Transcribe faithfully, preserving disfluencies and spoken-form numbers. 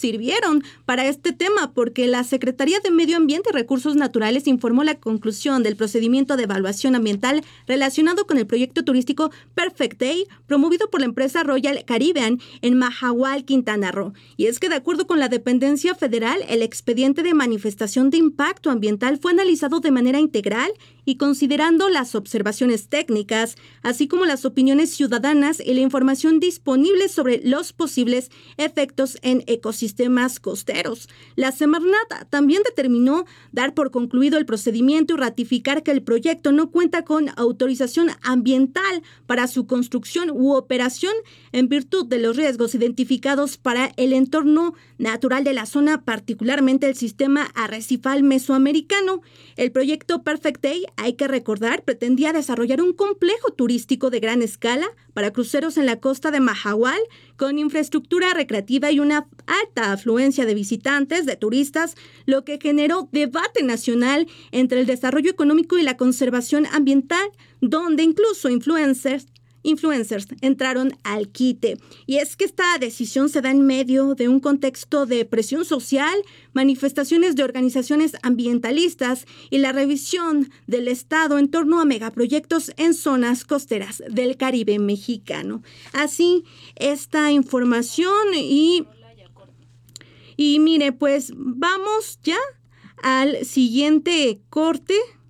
sirvieron para este tema, porque la Secretaría de Medio Ambiente y Recursos Naturales informó la conclusión del procedimiento de evaluación ambiental relacionado con el proyecto turístico Perfect Day, promovido por la empresa Royal Caribbean en Mahahual, Quintana Roo. Y es que, de acuerdo con la dependencia federal, el expediente de manifestación de impacto ambiental fue analizado de manera integral y considerando las observaciones técnicas, así como las opiniones ciudadanas y la información disponible sobre los posibles efectos en ecosistemas costeros. La Semarnat también determinó dar por concluido el procedimiento y ratificar que el proyecto no cuenta con autorización ambiental para su construcción u operación en virtud de los riesgos identificados para el entorno natural de la zona, particularmente el sistema arrecifal mesoamericano. El proyecto Perfect Day, hay que recordar, pretendía desarrollar un complejo turístico de gran escala para cruceros en la costa de Mahahual, con infraestructura recreativa y una alta afluencia de visitantes, de turistas, lo que generó debate nacional entre el desarrollo económico y la conservación ambiental, donde incluso influencers Influencers entraron al quite. Y es que esta decisión se da en medio de un contexto de presión social, manifestaciones de organizaciones ambientalistas y la revisión del Estado en torno a megaproyectos en zonas costeras del Caribe mexicano. Así, esta información y, y mire, pues vamos ya al siguiente corte.